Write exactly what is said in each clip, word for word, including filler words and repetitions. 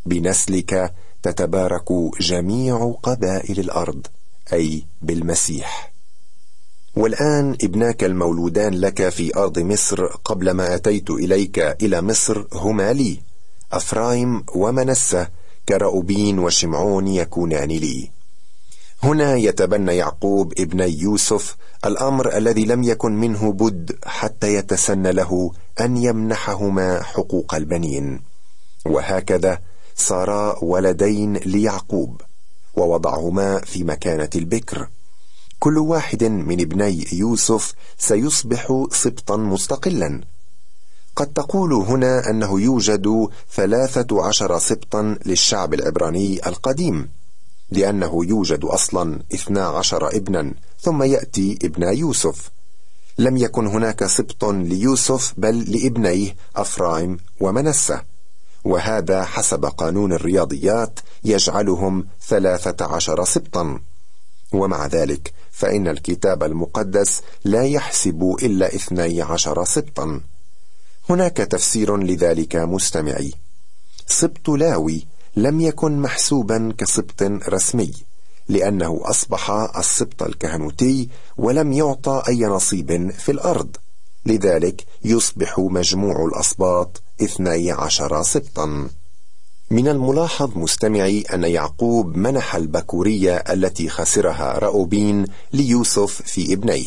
بنسلك تتبارك جميع قبائل الأرض، أي بالمسيح. والآن ابناك المولودان لك في أرض مصر قبل ما أتيت إليك إلى مصر هما لي، أفرايم ومنسة كرأوبين وشمعون يكونان لي. هنا يتبنى يعقوب ابني يوسف الأمر الذي لم يكن منه بد حتى يتسنى له أن يمنحهما حقوق البنين، وهكذا صارا ولدين ليعقوب ووضعهما في مكانة البكر. كل واحد من ابني يوسف سيصبح سبطا مستقلا. قد تقول هنا أنه يوجد ثلاثة عشر سبطا للشعب العبراني القديم، لأنه يوجد أصلا اثنا عشر ابنا ثم يأتي ابن يوسف. لم يكن هناك سبط ليوسف بل لابنيه أفرايم ومنسة، وهذا حسب قانون الرياضيات يجعلهم ثلاثة عشر سبطا. ومع ذلك فإن الكتاب المقدس لا يحسب إلا اثني عشر سبطا. هناك تفسير لذلك مستمعي. سبط لاوي لم يكن محسوبا كسبط رسمي، لأنه أصبح السبط الكهنوتي ولم يعطى أي نصيب في الأرض، لذلك يصبح مجموع الأسباط اثني عشر سبطا. من الملاحظ مستمعي أن يعقوب منح البكورية التي خسرها رأوبين ليوسف في ابنيه.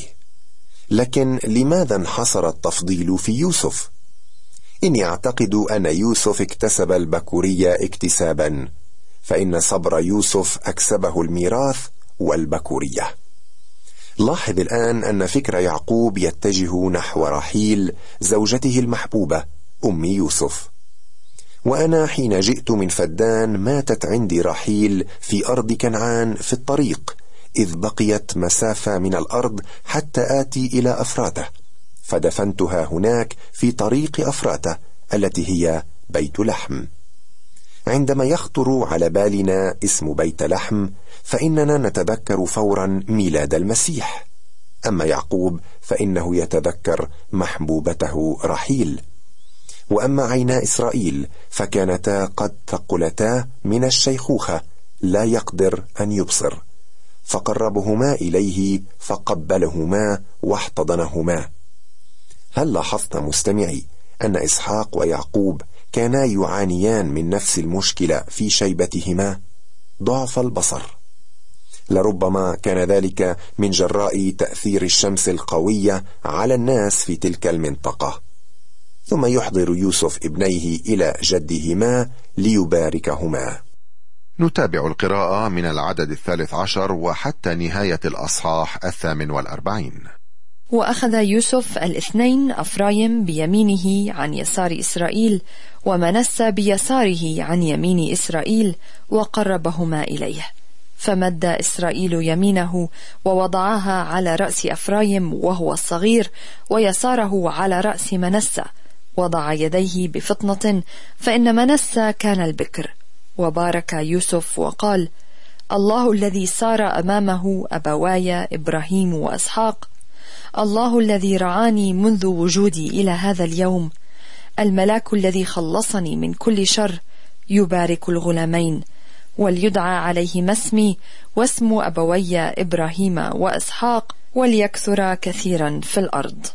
لكن لماذا انحصر التفضيل في يوسف؟ إني أعتقد أن يوسف اكتسب البكورية اكتسابا، فإن صبر يوسف أكسبه الميراث والبكورية. لاحظ الآن أن فكر يعقوب يتجه نحو رحيل زوجته المحبوبة أم يوسف. وأنا حين جئت من فدان ماتت عندي رحيل في أرض كنعان في الطريق، إذ بقيت مسافة من الأرض حتى آتي إلى أفراته، فدفنتها هناك في طريق أفراته التي هي بيت لحم. عندما يخطر على بالنا اسم بيت لحم فإننا نتذكر فورا ميلاد المسيح، أما يعقوب فإنه يتذكر محبوبته رحيل. وأما عينا إسرائيل فكانتا قد ثقلتا من الشيخوخة، لا يقدر أن يبصر، فقربهما إليه فقبلهما واحتضنهما. هل لاحظت مستمعي أن إسحاق ويعقوب كانا يعانيان من نفس المشكلة في شيبتهما، ضعف البصر؟ لربما كان ذلك من جراء تأثير الشمس القوية على الناس في تلك المنطقة. ثم يحضر يوسف ابنيه إلى جدهما ليباركهما. نتابع القراءة من العدد الثالث عشر وحتى نهاية الأصحاح الثامن والأربعين. وأخذ يوسف الاثنين، أفرايم بيمينه عن يسار إسرائيل ومنسى بيساره عن يمين إسرائيل، وقربهما إليه. فمد إسرائيل يمينه ووضعها على رأس أفرايم وهو الصغير، ويساره على رأس منسى، وضع يديه بفطنة، فإن منسى كان البكر. وبارك يوسف وقال: الله الذي سار أمامه أبواي إبراهيم وإسحاق، الله الذي رعاني منذ وجودي إلى هذا اليوم، الملاك الذي خلصني من كل شر، يبارك الغلامين، وليدعى عليهما اسمي واسم أبوي إبراهيم وإسحاق، وليكثر كثيرا في الأرض.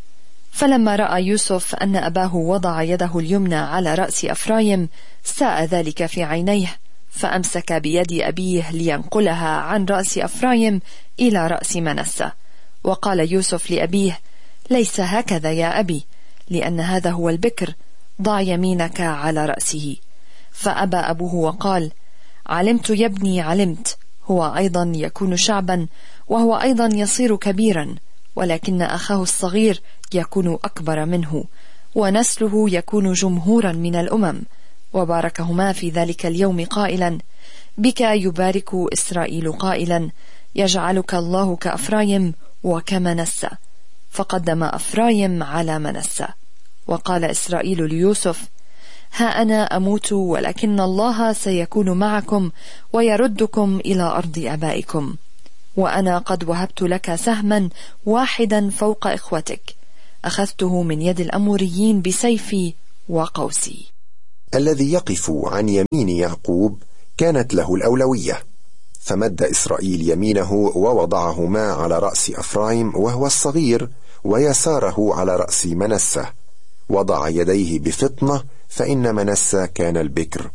فلما رأى يوسف أن أباه وضع يده اليمنى على رأس أفرايم ساء ذلك في عينيه، فأمسك بيد أبيه لينقلها عن رأس أفرايم إلى رأس منسى. وقال يوسف لأبيه: ليس هكذا يا أبي، لأن هذا هو البكر، ضع يمينك على رأسه. فأبى أبوه وقال: علمت يا ابني، علمت، هو أيضا يكون شعبا، وهو أيضا يصير كبيرا، ولكن أخاه الصغير يكون أكبر منه، ونسله يكون جمهورا من الأمم. وباركهما في ذلك اليوم قائلا: بك يبارك إسرائيل، قائلا: يجعلك الله كأفرايم وكمنسى. فقدم أفرايم على منسى. وقال إسرائيل ليوسف: ها أنا أموت، ولكن الله سيكون معكم ويردكم إلى أرض أبائكم، وأنا قد وهبت لك سهما واحدا فوق إخوتك، أخذته من يد الأموريين بسيفي وقوسي. الذي يقف عن يمين يعقوب كانت له الأولوية، فمد إسرائيل يمينه ووضعهما على رأس أفرايم وهو الصغير، ويساره على رأس منسة. وضع يديه بفطنة، فإن منسى كان البكر.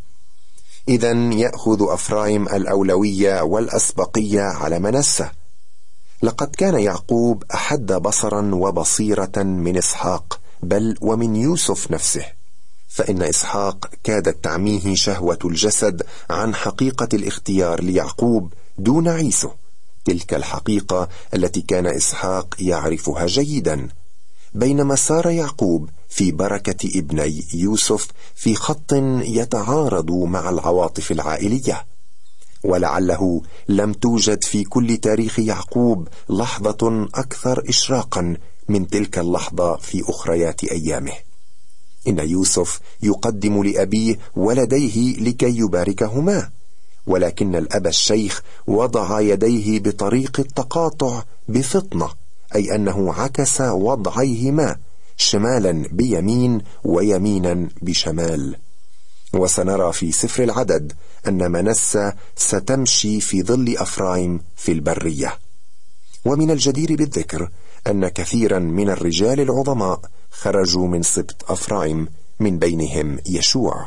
إذن يأخذ أفرايم الأولوية والأسبقية على منسى. لقد كان يعقوب أحد بصرا وبصيرة من إسحاق، بل ومن يوسف نفسه، فإن إسحاق كادت تعميه شهوة الجسد عن حقيقة الاختيار ليعقوب دون عيسو، تلك الحقيقة التي كان إسحاق يعرفها جيدا، بينما سار يعقوب في بركة ابني يوسف في خط يتعارض مع العواطف العائلية. ولعله لم توجد في كل تاريخ يعقوب لحظة أكثر إشراقا من تلك اللحظة في أخريات أيامه. إن يوسف يقدم لأبيه ولديه لكي يباركهما، ولكن الأب الشيخ وضع يديه بطريق التقاطع بفطنة، أي أنه عكس وضعيهما، شمالا بيمين ويمينا بشمال. وسنرى في سفر العدد أن منسى ستمشي في ظل أفرايم في البرية. ومن الجدير بالذكر أن كثيرا من الرجال العظماء خرجوا من سبط أفرايم، من بينهم يشوع.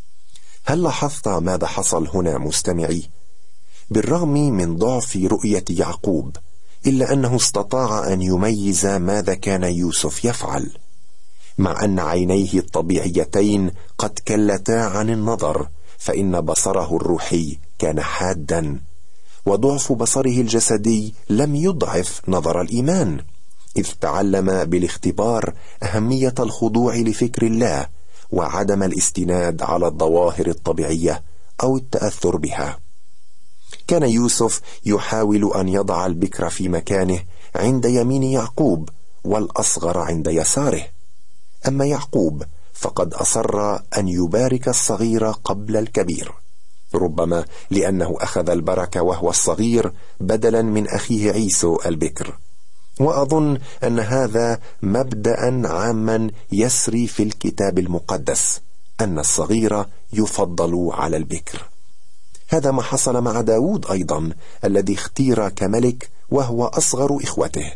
هل لاحظت ماذا حصل هنا مستمعي؟ بالرغم من ضعف رؤية يعقوب، إلا أنه استطاع أن يميز ماذا كان يوسف يفعل، مع أن عينيه الطبيعيتين قد كلتا عن النظر، فإن بصره الروحي كان حادا، وضعف بصره الجسدي لم يضعف نظر الإيمان، إذ تعلم بالاختبار أهمية الخضوع لفكر الله وعدم الاستناد على الظواهر الطبيعية أو التأثر بها. كان يوسف يحاول أن يضع البكر في مكانه عند يمين يعقوب والأصغر عند يساره، أما يعقوب فقد أصر أن يبارك الصغير قبل الكبير، ربما لأنه أخذ البركة وهو الصغير بدلا من أخيه عيسو البكر. وأظن أن هذا مبدأ عاما يسري في الكتاب المقدس، أن الصغير يفضل على البكر. هذا ما حصل مع داود أيضا، الذي اختير كملك وهو أصغر إخوته.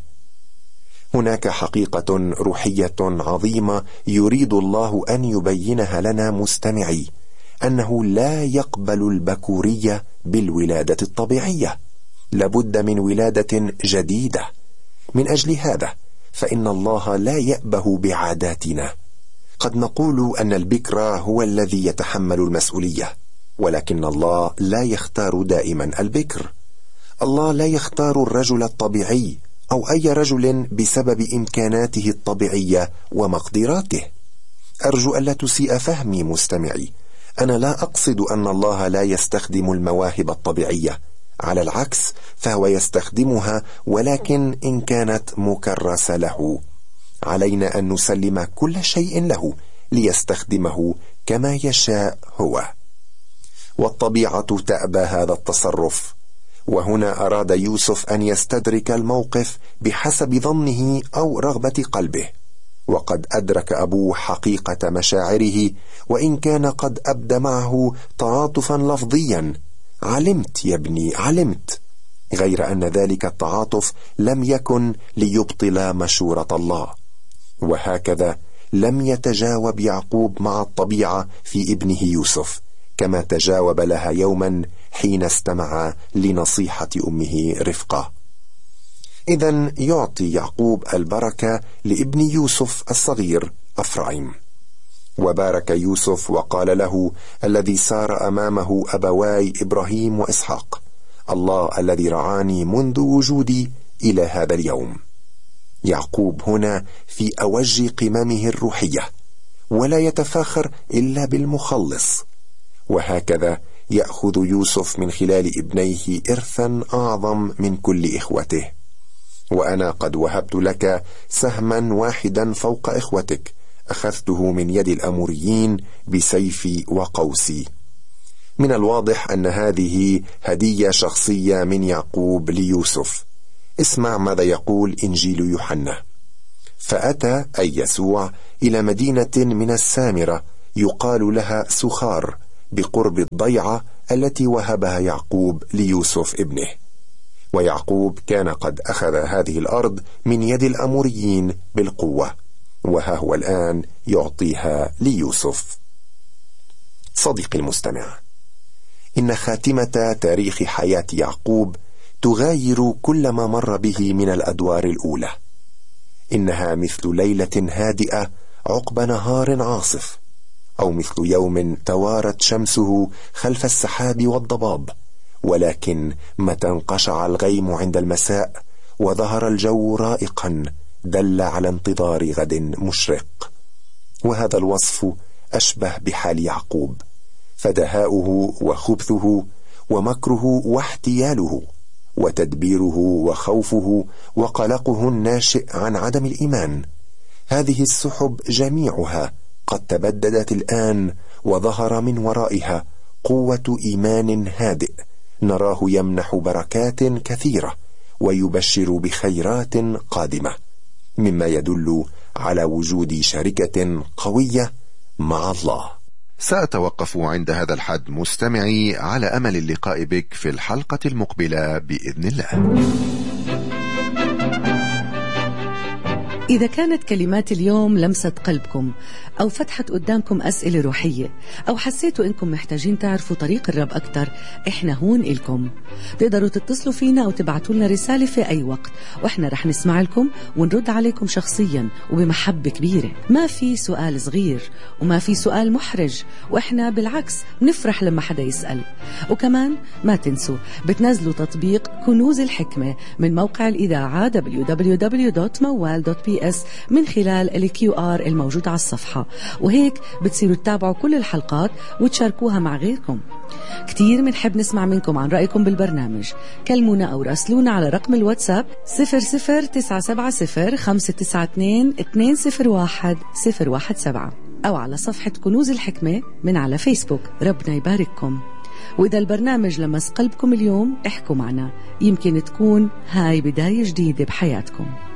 هناك حقيقة روحية عظيمة يريد الله أن يبينها لنا مستمعي، أنه لا يقبل البكورية بالولادة الطبيعية، لابد من ولادة جديدة. من أجل هذا فإن الله لا يأبه بعاداتنا. قد نقول أن البكر هو الذي يتحمل المسؤولية، ولكن الله لا يختار دائما البكر. الله لا يختار الرجل الطبيعي أو أي رجل بسبب إمكاناته الطبيعية ومقدراته. أرجو ألا تسيء فهمي مستمعي، أنا لا أقصد أن الله لا يستخدم المواهب الطبيعية، على العكس فهو يستخدمها، ولكن إن كانت مكرسة له. علينا أن نسلم كل شيء له ليستخدمه كما يشاء هو، والطبيعة تأبى هذا التصرف. وهنا أراد يوسف أن يستدرك الموقف بحسب ظنه أو رغبة قلبه، وقد أدرك أبوه حقيقة مشاعره، وإن كان قد أبدى معه تعاطفا لفظيا: علمت يا ابني علمت، غير أن ذلك التعاطف لم يكن ليبطل مشورة الله. وهكذا لم يتجاوب يعقوب مع الطبيعة في ابنه يوسف كما تجاوب لها يوما حين استمع لنصيحة أمه رفقة. إذن يعطي يعقوب البركة لابن يوسف الصغير أفرايم. وبارك يوسف وقال له الذي سار أمامه أبواي إبراهيم وإسحاق: الله الذي رعاني منذ وجودي إلى هذا اليوم. يعقوب هنا في أوج قممه الروحية، ولا يتفاخر إلا بالمخلص. وهكذا يأخذ يوسف من خلال ابنيه إرثا أعظم من كل إخوته. وأنا قد وهبت لك سهما واحدا فوق إخوتك، أخذته من يد الأموريين بسيفي وقوسي. من الواضح أن هذه هدية شخصية من يعقوب ليوسف. اسمع ماذا يقول إنجيل يوحنا: فأتى أي يسوع إلى مدينة من السامرة يقال لها سخار بقرب الضيعة التي وهبها يعقوب ليوسف ابنه. ويعقوب كان قد أخذ هذه الأرض من يد الأموريين بالقوة، وها هو الآن يعطيها ليوسف. صديقي المستمع، إن خاتمة تاريخ حياة يعقوب تغاير كل ما مر به من الأدوار الأولى. إنها مثل ليلة هادئة عقب نهار عاصف، أو مثل يوم توارت شمسه خلف السحاب والضباب، ولكن متى انقشع الغيم عند المساء وظهر الجو رائقا دل على انتظار غد مشرق. وهذا الوصف أشبه بحال يعقوب، فدهاؤه وخبثه ومكره واحتياله وتدبيره وخوفه وقلقه الناشئ عن عدم الإيمان، هذه السحب جميعها قد تبددت الآن، وظهر من ورائها قوة إيمان هادئ نراه يمنح بركات كثيرة ويبشر بخيرات قادمة، مما يدل على وجود شركة قوية مع الله. سأتوقف عند هذا الحد مستمعي، على أمل اللقاء بك في الحلقة المقبلة بإذن الله. إذا كانت كلمات اليوم لمست قلبكم أو فتحت قدامكم أسئلة روحية، أو حسيتوا إنكم محتاجين تعرفوا طريق الرب أكتر، إحنا هون إلكم. تقدروا تتصلوا فينا أو تبعتوا لنا رسالة في أي وقت، وإحنا رح نسمع لكم ونرد عليكم شخصيا وبمحبة كبيرة. ما في سؤال صغير وما في سؤال محرج، وإحنا بالعكس نفرح لما حدا يسأل. وكمان ما تنسوا بتنزلوا تطبيق كنوز الحكمة من موقع الإذاعة دبليو دبليو دبليو دوت موال دوت بي إس من خلال الكيو آر الموجود على الصفحة، وهيك بتصيروا تتابعوا كل الحلقات وتشاركوها مع غيركم. كتير منحب نسمع منكم عن رأيكم بالبرنامج. كلمونا أو راسلونا على رقم الواتساب صفر صفر تسعة سبعة صفر خمسة تسعة اثنين اثنين صفر واحد صفر واحد سبعة، أو على صفحة كنوز الحكمة من على فيسبوك. ربنا يبارككم. وإذا البرنامج لمس قلبكم اليوم، احكوا معنا، يمكن تكون هاي بداية جديدة بحياتكم.